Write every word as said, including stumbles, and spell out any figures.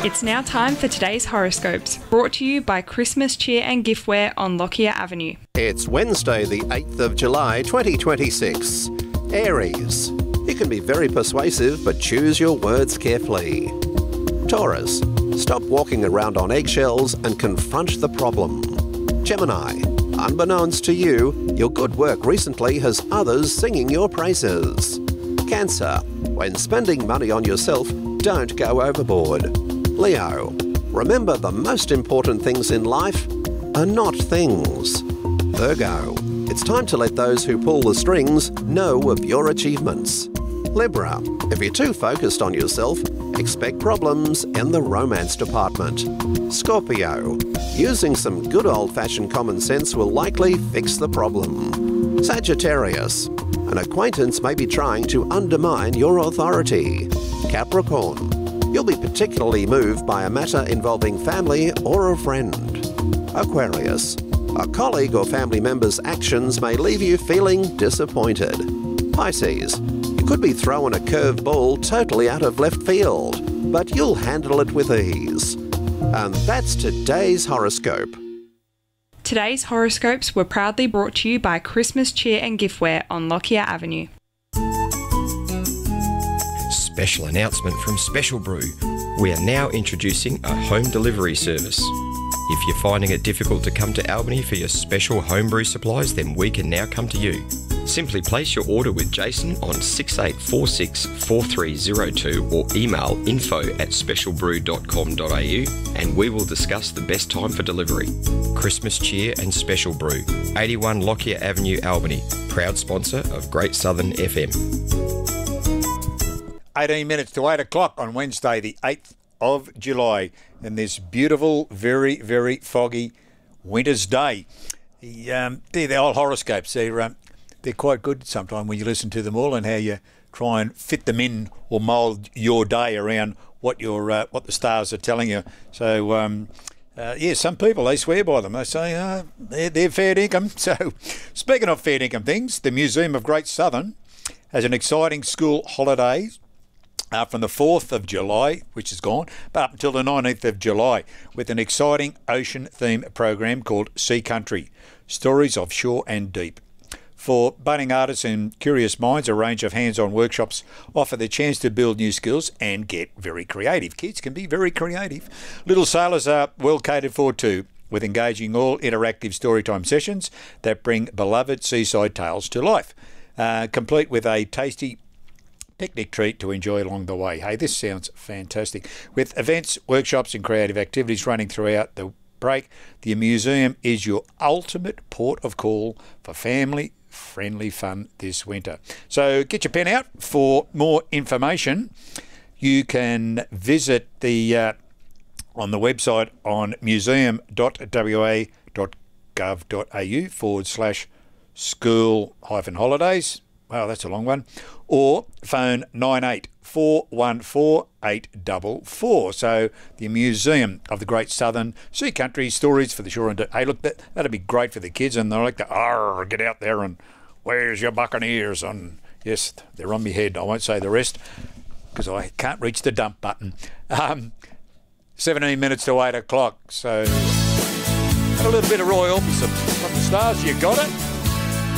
It's now time for today's horoscopes, brought to you by Christmas Cheer and Giftware on Lockyer Avenue. It's Wednesday, the eighth of July, twenty twenty-six. Aries. You can be very persuasive, but choose your words carefully. Taurus. Stop walking around on eggshells and confront the problem. Gemini. Unbeknownst to you, your good work recently has others singing your praises. Cancer. When spending money on yourself, don't go overboard. Leo. Remember, the most important things in life are not things. Virgo. It's time to let those who pull the strings know of your achievements. Libra. If you're too focused on yourself, expect problems in the romance department. Scorpio. Using some good old-fashioned common sense will likely fix the problem. Sagittarius. An acquaintance may be trying to undermine your authority. Capricorn. You'll be particularly moved by a matter involving family or a friend. Aquarius. A colleague or family member's actions may leave you feeling disappointed. Pisces. You could be throwing a curved ball totally out of left field, but you'll handle it with ease. And that's today's horoscope. Today's horoscopes were proudly brought to you by Christmas Cheer and Giftware on Lockyer Avenue. Special announcement from Special Brew. We are now introducing a home delivery service. If you're finding it difficult to come to Albany for your special homebrew supplies, then we can now come to you. Simply place your order with Jason on six eight four six, four three zero two or email info at special brew dot com dot a u and we will discuss the best time for delivery. Christmas Cheer and Special Brew, eighty-one Lockyer Avenue, Albany, proud sponsor of Great Southern F M. eighteen minutes to eight o'clock on Wednesday, the eighth of July, and this beautiful, very, very foggy winter's day. The, um, they're the old horoscopes. They're, um, they're quite good sometimes when you listen to them all and how you try and fit them in or mould your day around what your uh, what the stars are telling you. So, um, uh, yeah, some people, they swear by them. They say uh, they're, they're fair income. So, speaking of fair income things, the Museum of Great Southern has an exciting school holiday Uh, from the fourth of July, which is gone, but up until the nineteenth of July, with an exciting ocean theme program called Sea Country, Stories of Shore and Deep. For budding artists and curious minds, a range of hands-on workshops offer the chance to build new skills and get very creative. Kids can be very creative. Little sailors are well catered for too, with engaging all interactive storytime sessions that bring beloved seaside tales to life, uh, complete with a tasty picnic treat to enjoy along the way. Hey, this sounds fantastic. With events, workshops and creative activities running throughout the break, the museum is your ultimate port of call for family-friendly fun this winter. So get your pen out for more information. You can visit the uh, on the website on museum dot w a dot gov dot a u forward slash school hyphen holidays. Wow, that's a long one. Or phone nine eight four one four eight four four. So the Museum of the Great Southern Sea Country, Stories for the Shore and... Hey, look, that, that'd be great for the kids, and they're like to, arr, get out there and where's your buccaneers? And yes, they're on my head. I won't say the rest because I can't reach the dump button. Um, seventeen minutes to eight o'clock. So a little bit of Roy Orbison from the Stars. You got it?